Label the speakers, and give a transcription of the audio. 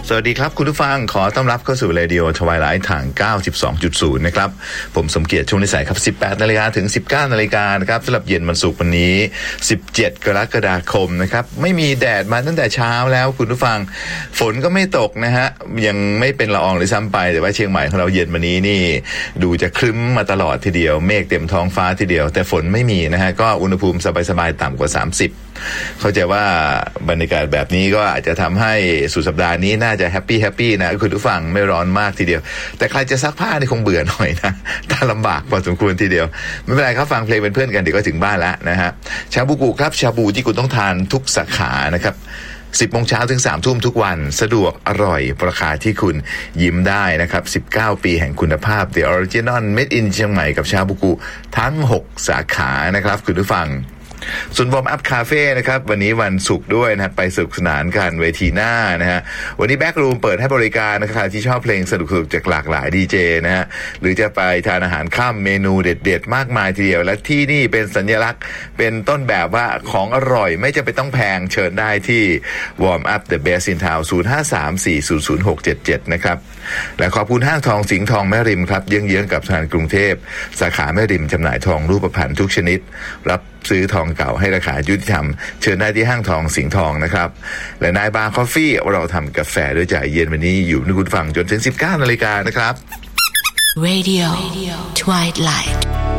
Speaker 1: สวัสดีครับคุณผู้ฟังขอต้อนรับเข้าสู่เรดิโอทวายไลท์ทาง 92.0 นะครับผมสมเกียรติช่วงนิสัยครับ 18 นาฬิกาถึง 19 นาฬิกานะครับสำหรับเย็นวันศุกร์วันนี้ 17 กรกฎาคมนะครับไม่มีแดดมาตั้งแต่เช้าแล้วคุณผู้ฟังฝนก็ไม่ตกนะฮะยังไม่เป็นละอองเลยซ้ำไปแต่ว่าเชียงใหม่ของเราเย็นวันนี้นี่ดูจะครึ้มมาตลอดทีเดียวเมฆเต็มท้องฟ้าทีเดียวแต่ฝนไม่มีนะฮะก็อุณหภูมิสบายๆต่ำกว่า30เข้าใจว่าบรรยากาศแบบนี้ก็อาจจะทำให้สุดสัปดาห์นี้น่าจะแฮปปี้นะคุณผู้ฟังไม่ร้อนมากทีเดียวแต่ใครจะซักผ้านี่คงเบื่อหน่อยนะถ้าลำบากพอสมควรทีเดียวไม่เป็นไรครับฟังเพลงเป็นเพื่อนกันเดี๋ยวก็ถึงบ้านแล้วนะฮะชาบูกุครับชาบูที่คุณต้องทานทุกสาขานะครับ10 โมงเช้าถึง 3 ทุ่มทุกวันสะดวกอร่อยราคาที่คุณยิ้มได้นะครับ19 ปีแห่งคุณภาพ The Original Made in เชียงใหม่กับชาบูกุทั้ง6สาขานะครับคุณผู้ฟังส่วนวอร์มอัพคาเฟ่นะครับวันนี้วันศุกร์ด้วยนะไปสนุกสนานกันเวทีหน้านะฮะวันนี้แบ็กรูมเปิดให้บริการนะครับที่ชอบเพลงสนุกจากหลากหลายดีเจนะฮะหรือจะไปทานอาหารค่ำเมนูเด็ดๆมากมายทีเดียวและที่นี่เป็นสัญลักษณ์เป็นต้นแบบว่าของอร่อยไม่จำเป็นต้องแพงเชิญได้ที่ Warm Up The Best in Town 0534000677นะครับและขอบคุณห้างทองสิงห์ทองแม่ริมครับเยื้องๆกับธนาคารกรุงเทพสาขาแม่ริมจำหน่ายทองรูปพรรณทุกชนิดรับซื้อทองเก่าให้ราคายุติธรรมเชิญได้ที่ห้างทองสิงห์ทองนะครับและนายบาร์คอฟฟี่เราทำกาแฟด้วยใจเย็นวันนี้อยู่ในคุณฟังจนถึง 19 นาฬิกานะครับ
Speaker 2: Radio Twilight